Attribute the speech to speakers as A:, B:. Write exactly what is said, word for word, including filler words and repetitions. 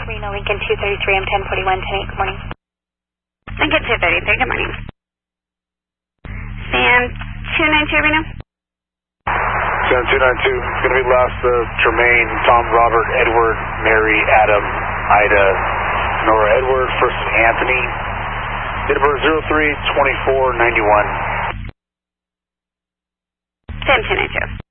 A: Reno, Lincoln two thirty-three, I'm ten forty-one, ten eight, good morning.
B: Lincoln two thirty-three, good morning. Sam two ninety-two, Reno.
C: Sam two ninety-two, it's going to be last uh, Tremaine, Tom, Robert, Edward, Mary, Adam, Ida, Nora, Edward, first Anthony, date of birth zero three twenty-four ninety-one.
B: Sam two ninety-two.